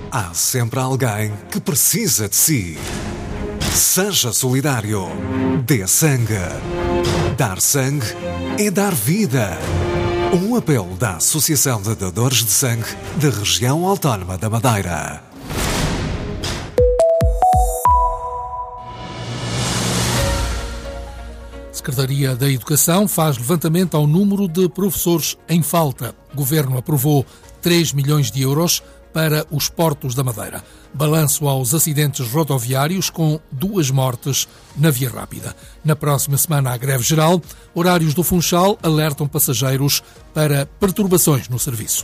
Há sempre alguém que precisa de si. Seja solidário. Dê sangue. Dar sangue é dar vida. Um apelo da Associação de Doadores de Sangue da Região Autónoma da Madeira. A Secretaria da Educação faz levantamento ao número de professores em falta. O Governo aprovou 3 milhões de euros para os portos da Madeira. Balanço aos acidentes rodoviários com 2 mortes na Via Rápida. Na próxima semana há greve geral. Horários do Funchal alertam passageiros para perturbações no serviço.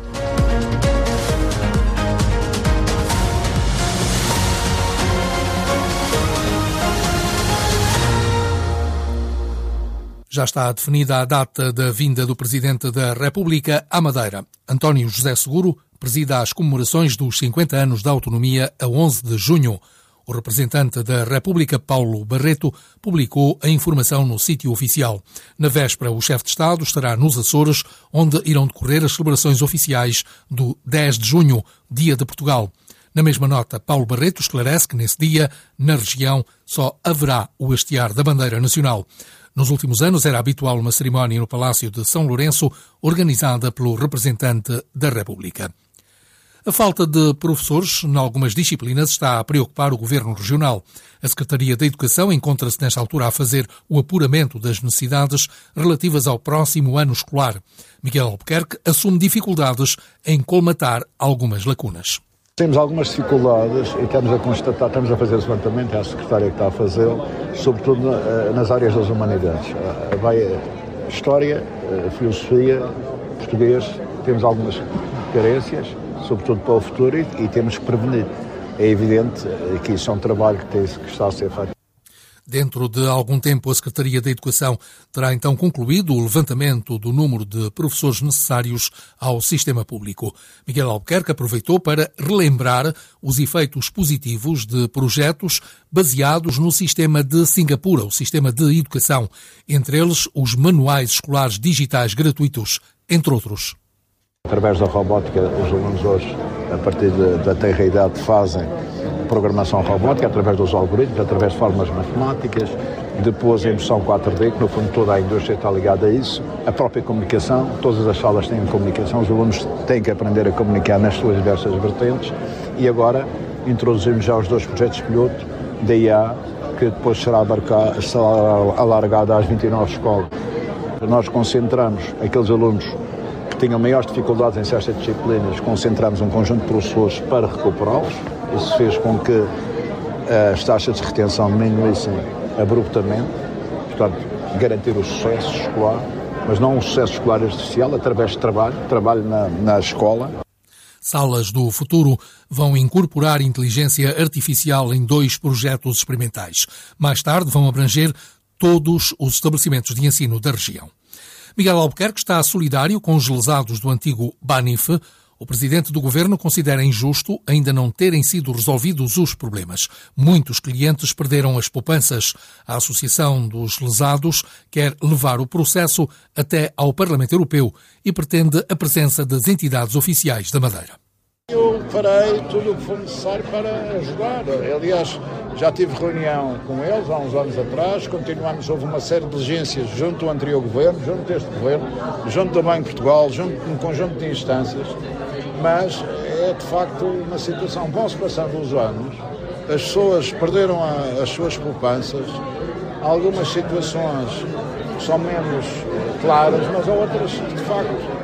Já está definida a data da vinda do Presidente da República à Madeira. António José Seguro presida as comemorações dos 50 anos da autonomia a 11 de junho. O representante da República, Paulo Barreto, publicou a informação no sítio oficial. Na véspera, o chefe de Estado estará nos Açores, onde irão decorrer as celebrações oficiais do 10 de junho, Dia de Portugal. Na mesma nota, Paulo Barreto esclarece que nesse dia, na região, só haverá o hastear da bandeira nacional. Nos últimos anos era habitual uma cerimónia no Palácio de São Lourenço, organizada pelo representante da República. A falta de professores em algumas disciplinas está a preocupar o Governo Regional. A Secretaria da Educação encontra-se nesta altura a fazer o apuramento das necessidades relativas ao próximo ano escolar. Miguel Albuquerque assume dificuldades em colmatar algumas lacunas. Temos algumas dificuldades e estamos a constatar, estamos a fazer esse levantamento, é a secretária que está a fazê-lo, sobretudo nas áreas das humanidades. Vai História, Filosofia, Português, temos algumas carências, sobretudo para o futuro, e temos que prevenir. É evidente que isso é um trabalho que está a ser feito. Dentro de algum tempo, a Secretaria da Educação terá então concluído o levantamento do número de professores necessários ao sistema público. Miguel Albuquerque aproveitou para relembrar os efeitos positivos de projetos baseados no sistema de Singapura, o sistema de educação, entre eles os manuais escolares digitais gratuitos, entre outros. Através da robótica, os alunos hoje, a partir da tenra idade, fazem programação robótica, através dos algoritmos, através de formas matemáticas, depois a impressão 4D, que no fundo toda a indústria está ligada a isso, a própria comunicação, todas as salas têm comunicação, os alunos têm que aprender a comunicar nas suas diversas vertentes, e agora introduzimos já os 2 projetos piloto da IA, que depois será alargada às 29 escolas. Nós concentramos aqueles alunos que tinham maiores dificuldades em certas disciplinas, concentramos um conjunto de professores para recuperá-los. Isso fez com que as taxas de retenção diminuíssem abruptamente, portanto, garantir o sucesso escolar, mas não um sucesso escolar artificial, através de trabalho na escola. Salas do Futuro vão incorporar inteligência artificial em 2 projetos experimentais. Mais tarde vão abranger todos os estabelecimentos de ensino da região. Miguel Albuquerque está solidário com os lesados do antigo Banif. O presidente do governo considera injusto ainda não terem sido resolvidos os problemas. Muitos clientes perderam as poupanças. A Associação dos Lesados quer levar o processo até ao Parlamento Europeu e pretende a presença das entidades oficiais da Madeira. Eu farei tudo o que for necessário para ajudar. Aliás, já tive reunião com eles há uns anos atrás, continuamos, houve uma série de diligências junto ao anterior governo, junto deste governo, junto do Banco de Portugal, junto de um conjunto de instâncias, mas é de facto uma situação, vão-se passando os anos, as pessoas perderam as suas poupanças, algumas situações são menos claras, mas há outras que de facto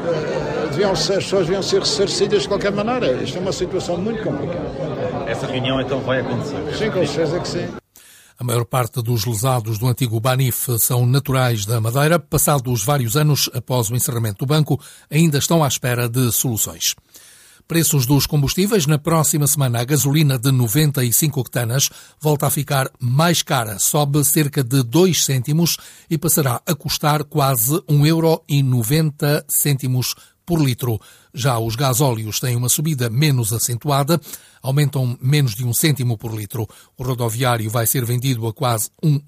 as pessoas deviam ser ressarcidas de qualquer maneira. Isto é uma situação muito complicada. Essa reunião então vai acontecer? Sim, com certeza que sim. A maior parte dos lesados do antigo Banif são naturais da Madeira. Passados vários anos após o encerramento do banco, ainda estão à espera de soluções. Preços dos combustíveis. Na próxima semana, a gasolina de 95 octanas volta a ficar mais cara. Sobe cerca de 2 cêntimos e passará a custar quase 1,90 € por litro. Já os gasóleos têm uma subida menos acentuada, aumentam menos de 1 cêntimo por litro. O rodoviário vai ser vendido a quase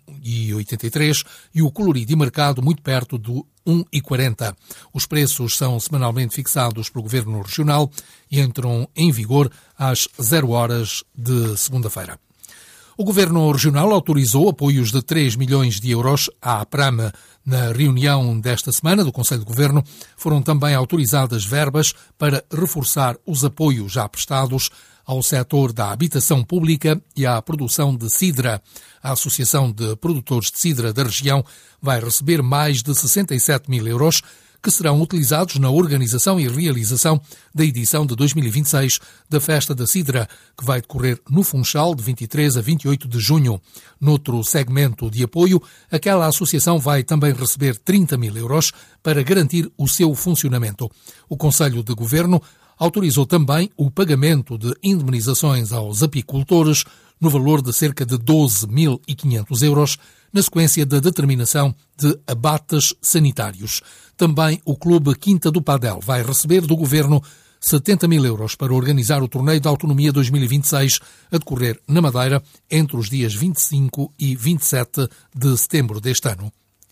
1,83 e o colorido de mercado muito perto do 1,40. Os preços são semanalmente fixados pelo Governo Regional e entram em vigor às 0 horas de segunda-feira. O Governo Regional autorizou apoios de 3 milhões de euros à APRAM. Na reunião desta semana do Conselho de Governo foram também autorizadas verbas para reforçar os apoios já prestados ao setor da habitação pública e à produção de cidra. A Associação de Produtores de Cidra da região vai receber mais de 67 mil euros que serão utilizados na organização e realização da edição de 2026 da Festa da Cidra, que vai decorrer no Funchal de 23 a 28 de junho. Noutro segmento de apoio, aquela associação vai também receber 30 mil euros para garantir o seu funcionamento. O Conselho de Governo autorizou também o pagamento de indemnizações aos apicultores no valor de cerca de 12.500 euros, na sequência da determinação de abates sanitários. Também o Clube Quinta do Padel vai receber do Governo 70 mil euros para organizar o Torneio da Autonomia 2026 a decorrer na Madeira entre os dias 25 e 27 de setembro deste ano.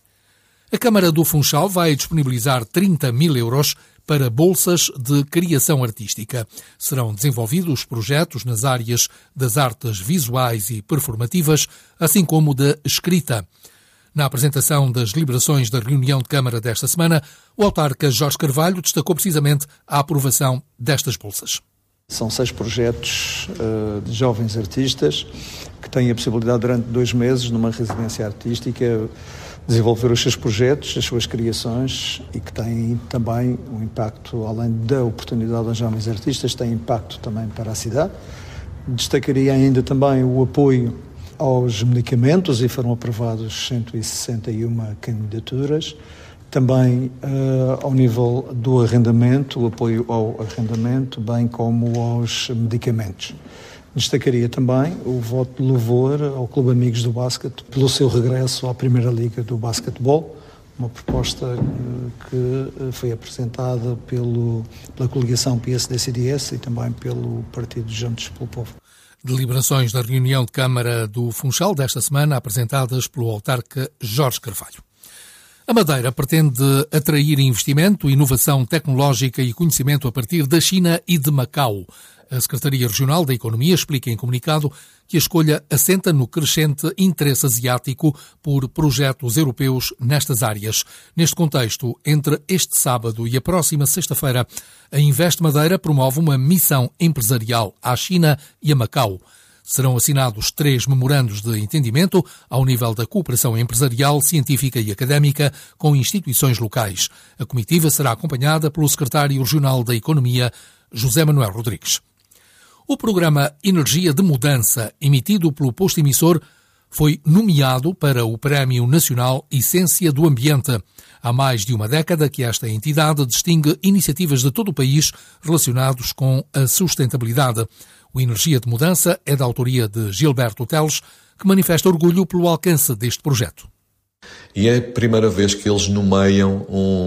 A Câmara do Funchal vai disponibilizar 30 mil euros para bolsas de criação artística. Serão desenvolvidos projetos nas áreas das artes visuais e performativas, assim como da escrita. Na apresentação das deliberações da reunião de Câmara desta semana, o autarca Jorge Carvalho destacou precisamente a aprovação destas bolsas. São 6 projetos de jovens artistas que têm a possibilidade durante 2 meses, numa residência artística, desenvolver os seus projetos, as suas criações e que têm também um impacto, além da oportunidade aos jovens artistas, tem impacto também para a cidade. Destacaria ainda também o apoio aos medicamentos e foram aprovados 161 candidaturas. Também ao nível do arrendamento, o apoio ao arrendamento, bem como aos medicamentos. Destacaria também o voto de louvor ao Clube Amigos do Basquete pelo seu regresso à Primeira Liga do Basquetebol, uma proposta que foi apresentada pela coligação PSD-CDS e também pelo Partido Juntos pelo Povo. Deliberações da reunião de Câmara do Funchal desta semana apresentadas pelo autarca Jorge Carvalho. A Madeira pretende atrair investimento, inovação tecnológica e conhecimento a partir da China e de Macau. A Secretaria Regional da Economia explica em comunicado que a escolha assenta no crescente interesse asiático por projetos europeus nestas áreas. Neste contexto, entre este sábado e a próxima sexta-feira, a Invest Madeira promove uma missão empresarial à China e a Macau. Serão assinados 3 memorandos de entendimento ao nível da cooperação empresarial, científica e académica com instituições locais. A comitiva será acompanhada pelo Secretário Regional da Economia, José Manuel Rodrigues. O programa Energia de Mudança, emitido pelo posto emissor, foi nomeado para o Prémio Nacional Essência do Ambiente. Há mais de uma década que esta entidade distingue iniciativas de todo o país relacionadas com a sustentabilidade. O Energia de Mudança é da autoria de Gilberto Teles, que manifesta orgulho pelo alcance deste projeto. E é a primeira vez que eles nomeiam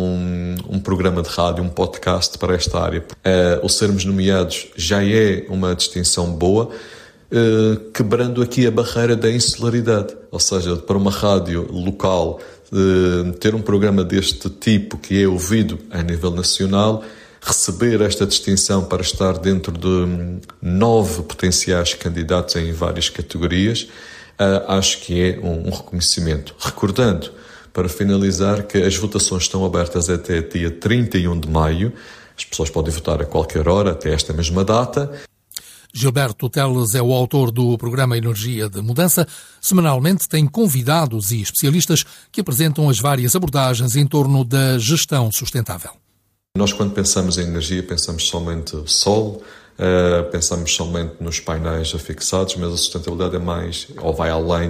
um programa de rádio, um podcast para esta área. O sermos nomeados já é uma distinção boa, quebrando aqui a barreira da insularidade. Ou seja, para uma rádio local ter um programa deste tipo que é ouvido a nível nacional, receber esta distinção para estar dentro de 9 potenciais candidatos em várias categorias, acho que é um reconhecimento. Recordando, para finalizar, que as votações estão abertas até dia 31 de maio. As pessoas podem votar a qualquer hora, até esta mesma data. Gilberto Teles é o autor do programa Energia de Mudança. Semanalmente tem convidados e especialistas que apresentam as várias abordagens em torno da gestão sustentável. Nós, quando pensamos em energia, pensamos somente sol, pensamos somente nos painéis afixados, mas a sustentabilidade é mais, ou vai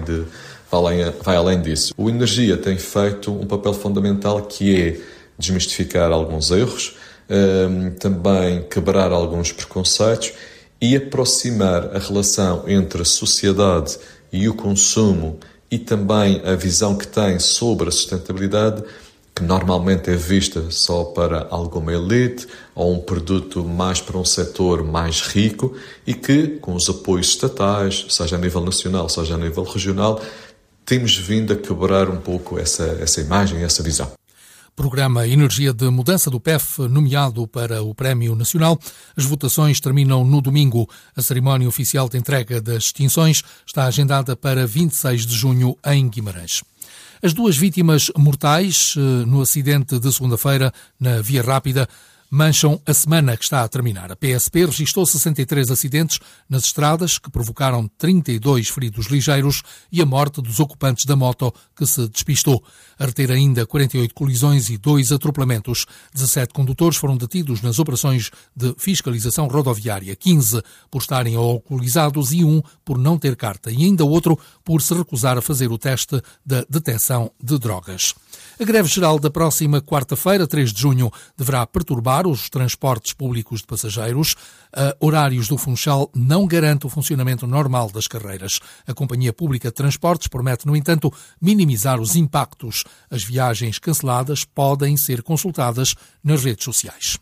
além disso. O Energia tem feito um papel fundamental que é desmistificar alguns erros, também quebrar alguns preconceitos e aproximar a relação entre a sociedade e o consumo e também a visão que tem sobre a sustentabilidade que normalmente é vista só para alguma elite ou um produto mais para um setor mais rico e que, com os apoios estatais, seja a nível nacional, seja a nível regional, temos vindo a quebrar um pouco essa imagem, essa visão. Programa Energia de Mudança do PEF, nomeado para o Prémio Nacional. As votações terminam no domingo. A cerimónia oficial de entrega das distinções está agendada para 26 de junho em Guimarães. As 2 vítimas mortais no acidente de segunda-feira na Via Rápida mancham a semana que está a terminar. A PSP registrou 63 acidentes nas estradas que provocaram 32 feridos ligeiros e a morte dos ocupantes da moto que se despistou. A reter ainda 48 colisões e 2 atropelamentos. 17 condutores foram detidos nas operações de fiscalização rodoviária, 15 por estarem alcoolizados e 1 por não ter carta e ainda outro por se recusar a fazer o teste da detecção de drogas. A greve geral da próxima quarta-feira, 3 de junho, deverá perturbar os transportes públicos de passageiros. Horários do Funchal não garante o funcionamento normal das carreiras. A Companhia Pública de Transportes promete, no entanto, minimizar os impactos. As viagens canceladas podem ser consultadas nas redes sociais.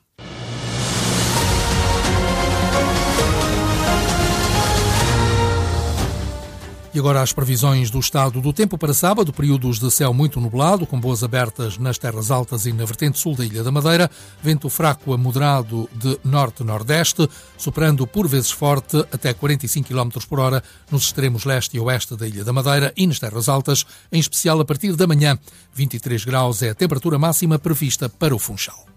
E agora as previsões do estado do tempo para sábado, períodos de céu muito nublado, com boas abertas nas terras altas e na vertente sul da Ilha da Madeira, vento fraco a moderado de norte-nordeste, soprando por vezes forte até 45 km por hora nos extremos leste e oeste da Ilha da Madeira e nas terras altas, em especial a partir da manhã. 23 graus é a temperatura máxima prevista para o Funchal.